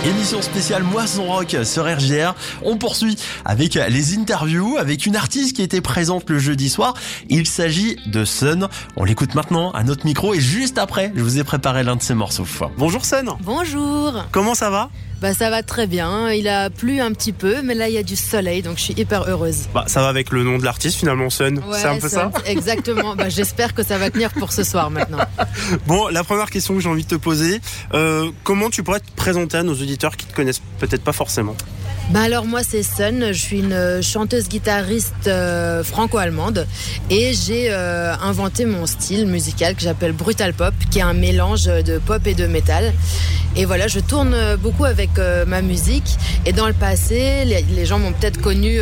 Émission spéciale Moisson Rock sur RJR. On poursuit avec les interviews, avec une artiste qui était présente le jeudi soir. Il s'agit de Sun. On l'écoute maintenant à notre micro et juste après, je vous ai préparé l'un de ses morceaux. Bonjour Sun. Bonjour. Comment ça va ? Ça va très bien, il a plu un petit peu, mais là il y a du soleil, donc je suis hyper heureuse. Ça va avec le nom de l'artiste finalement, Sun, ouais, c'est un peu Sun, ça ? J'espère que ça va tenir pour ce soir maintenant. Bon, la première question que j'ai envie de te poser, comment tu pourrais te présenter à nos auditeurs qui te connaissent peut-être pas forcément ? Alors moi c'est Sun, je suis une chanteuse-guitariste franco-allemande et j'ai inventé mon style musical que j'appelle Brutal Pop, qui est un mélange de pop et de métal. Et voilà, je tourne beaucoup avec ma musique. Et dans le passé, les gens m'ont peut-être connue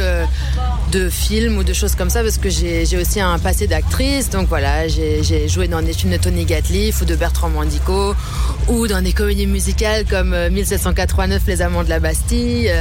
de films ou de choses comme ça, parce que j'ai aussi un passé d'actrice. Donc voilà, j'ai joué dans des films de Tony Gatliff ou de Bertrand Mandico, ou dans des comédies musicales comme 1789, Les Amants de la Bastille,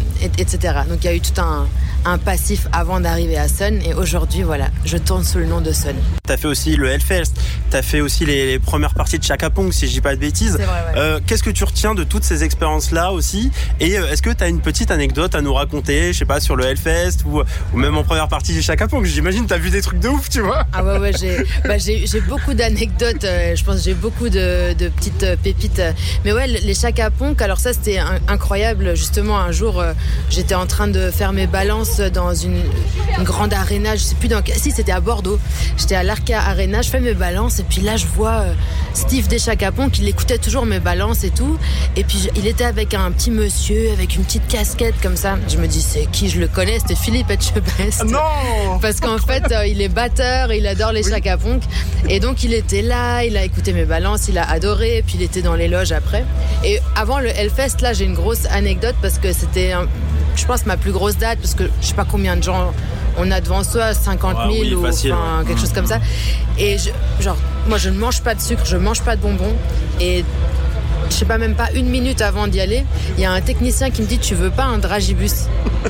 etc. Donc il y a eu tout un passif avant d'arriver à Sun, et aujourd'hui voilà, je tourne sous le nom de Sun. T'as fait aussi le Hellfest, t'as fait aussi les premières parties de Chaka Ponk, si je dis pas de bêtises. C'est vrai, ouais. Qu'est-ce que tu retiens de toutes ces expériences-là aussi ? Et est-ce que t'as une petite anecdote à nous raconter, je sais pas, sur le Hellfest ou même en première partie de Chaka Ponk ? J'imagine t'as vu des trucs de ouf, tu vois ? Ah ouais, j'ai beaucoup d'anecdotes, je pense que j'ai beaucoup de petites pépites. Mais ouais, les Chaka Ponk, alors ça c'était incroyable. Justement, un jour, j'étais en train de faire mes balances dans une grande arena, je sais plus dans quel... Si, c'était à Bordeaux. J'étais à l'Arca Arena, je fais mes balances et puis là je vois Steve des Chaka Ponk, il écoutait toujours mes balances et tout. Et puis il était avec un petit monsieur avec une petite casquette comme ça. Je me dis c'est qui ? Je le connais, c'était Philippe Etchebest. Non ! Parce qu'en fait il est batteur, il adore les Chaka Ponk. Et donc il était là, il a écouté mes balances, il a adoré. Et puis il était dans les loges après. Et avant le Hellfest, là j'ai une grosse anecdote parce que c'était je pense ma plus grosse date, parce que je sais pas combien de gens on a devant soi, 50 000 oui, ou facile, quelque chose comme ça. Et moi je ne mange pas de sucre, je mange pas de bonbons. Et je sais pas, même pas une minute avant d'y aller, il y a un technicien qui me dit tu veux pas un dragibus ?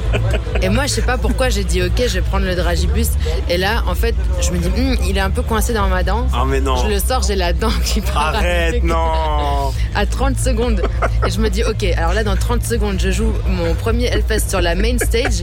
Et moi je sais pas pourquoi j'ai dit ok, je vais prendre le dragibus. Et là en fait je me dis il est un peu coincé dans ma dent. Ah mais non. Je le sors, j'ai la dent qui part. Arrête, non. À 30 secondes. Et je me dis ok, alors là dans 30 secondes je joue mon premier Hellfest sur la main stage.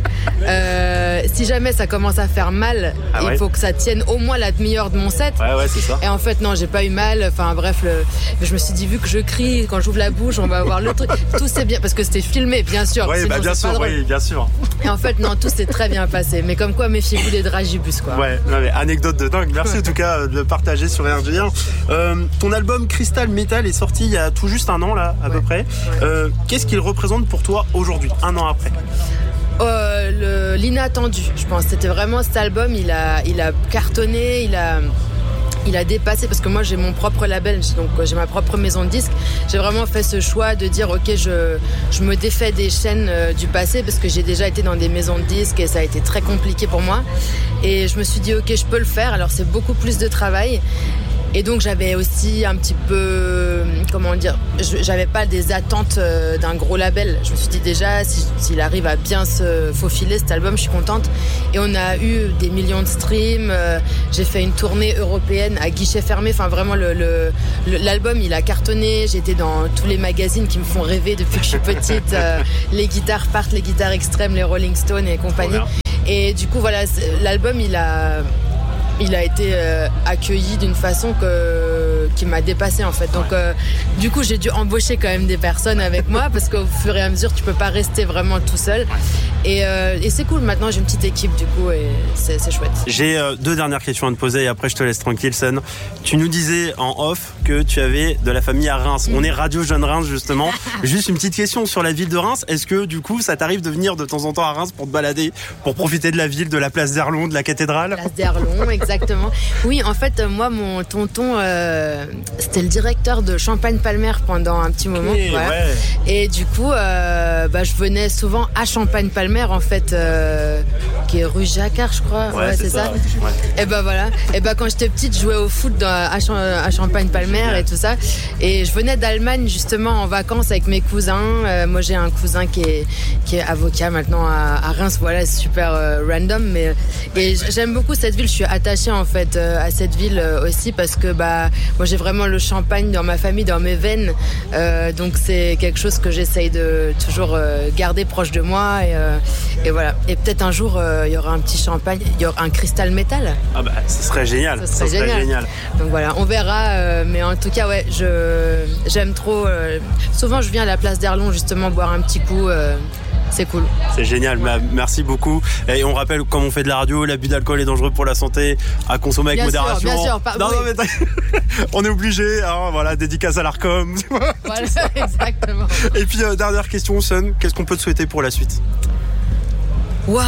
Si jamais ça commence à faire mal, il faut que ça tienne au moins la demi-heure de mon set. Ouais, c'est ça. Et en fait non, j'ai pas eu mal. Enfin bref, je me suis dit vu que je crie quand j'ouvre la bouche, on va avoir le truc. Tout s'est bien, parce que c'était filmé bien sûr. Oui, bien sûr. Et en fait non, tout s'est très bien passé. Mais comme quoi, méfiez-vous des dragibus quoi. Ouais, non, mais anecdote de dingue. Merci en tout cas de le partager sur RJR. Ton album Crystal Metal est sorti il y a tout juste un an là, à peu près. Qu'est-ce qu'il représente pour toi aujourd'hui, un an après ? L'inattendu, je pense. C'était vraiment cet album, il a cartonné, il a dépassé, parce que moi j'ai mon propre label, donc j'ai ma propre maison de disques. J'ai vraiment fait ce choix de dire ok, je me défais des chaînes du passé, parce que j'ai déjà été dans des maisons de disques et ça a été très compliqué pour moi. Et je me suis dit ok, je peux le faire. Alors c'est beaucoup plus de travail. Et donc j'avais aussi un petit peu, j'avais pas des attentes d'un gros label. Je me suis dit déjà, s'il arrive à bien se faufiler cet album, je suis contente. Et on a eu des millions de streams, j'ai fait une tournée européenne à guichet fermé. Enfin vraiment, l'album il a cartonné. J'étais dans tous les magazines qui me font rêver depuis que je suis petite. Les guitares partent, les guitares extrêmes, les Rolling Stones et compagnie. Et du coup voilà, l'album il a été accueilli d'une façon qui m'a dépassée en fait. Donc du coup j'ai dû embaucher quand même des personnes avec moi, parce qu'au fur et à mesure tu peux pas rester vraiment tout seul. Et c'est cool, maintenant j'ai une petite équipe du coup, et c'est chouette. J'ai 2 dernières questions à te poser et après je te laisse tranquille, Sun. Tu nous disais en off que tu avais de la famille à Reims. On est Radio Jeune Reims justement. Juste une petite question sur la ville de Reims. Est-ce que du coup ça t'arrive de venir de temps en temps à Reims pour te balader, pour profiter de la ville, de la place d'Erlon, de la cathédrale ? Place d'Erlon, exactement. Oui, en fait, moi, mon tonton, c'était le directeur de Champagne-Palmer pendant un petit moment. Voilà. Ouais. Et du coup, je venais souvent à Champagne-Palmer, en fait, qui est rue Jacquard, je crois. Ouais, c'est ça. Ouais. Et ben voilà. Et ben quand j'étais petite, je jouais au foot à Champagne-Palmer et tout ça. Et je venais d'Allemagne justement en vacances avec mes cousins. Moi, j'ai un cousin qui est avocat maintenant à Reims. Voilà, c'est super random, mais et j'aime beaucoup cette ville. Je suis attachée en fait à cette ville aussi parce que moi j'ai vraiment le champagne dans ma famille, dans mes veines. Donc c'est quelque chose que j'essaye de toujours garder proche de moi et voilà. Et peut-être un jour il y aura un petit champagne, il y aura un cristal métal. Ah bah ce serait génial. Ça serait génial. Donc voilà, on verra. Mais en tout cas ouais, j'aime trop. Souvent je viens à la place d'Erlon justement boire un petit coup. C'est cool. C'est génial, ouais. Merci beaucoup. Et on rappelle, comme on fait de la radio, l'abus d'alcool est dangereux pour la santé, à consommer avec modération. Bien sûr. Non, mais on est obligé, hein, voilà, dédicace à l'Arcom. Voilà, exactement. Et puis, dernière question, Sun, qu'est-ce qu'on peut te souhaiter pour la suite ? En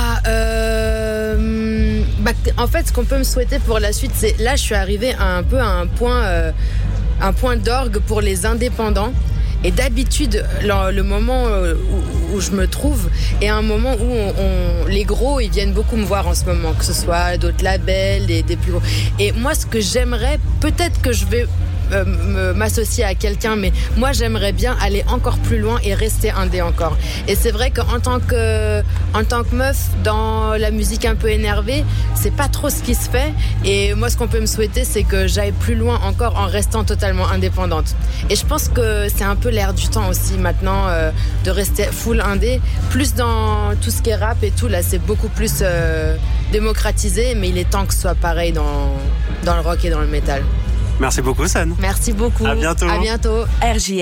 fait, ce qu'on peut me souhaiter pour la suite, c'est là, je suis arrivée un peu à un point d'orgue pour les indépendants. Et d'habitude, le moment où je me trouve est un moment où les gros, ils viennent beaucoup me voir en ce moment, que ce soit d'autres labels, des plus gros. Et moi, ce que j'aimerais, peut-être que je vais m'associer à quelqu'un, mais moi j'aimerais bien aller encore plus loin et rester indé encore. Et c'est vrai qu'en tant que meuf dans la musique un peu énervée, c'est pas trop ce qui se fait. Et moi ce qu'on peut me souhaiter, c'est que j'aille plus loin encore en restant totalement indépendante. Et je pense que c'est un peu l'air du temps aussi maintenant de rester full indé, plus dans tout ce qui est rap et tout. Là c'est beaucoup plus démocratisé, mais il est temps que ce soit pareil dans le rock et dans le métal. Merci beaucoup, Sun. Merci beaucoup. À bientôt. À bientôt. RJR.